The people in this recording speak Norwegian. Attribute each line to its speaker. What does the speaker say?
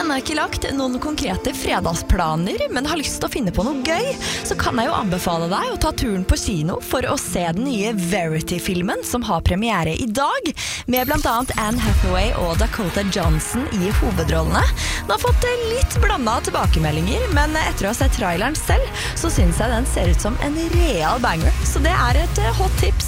Speaker 1: Ennå ikke lagt noen konkrete fredagsplaner, men har lyst til å finne på noe gøy, så kan jeg jo anbefale deg å ta turen på kino for å se den nye Verity-filmen som har premiere i dag, med blant annet Anne Hathaway og Dakota Johnson i hovedrollene. Den har fått litt blandet tilbakemeldinger, men etter å ha sett traileren selv, så synes jeg den ser ut som en real banger, så det er et hot tips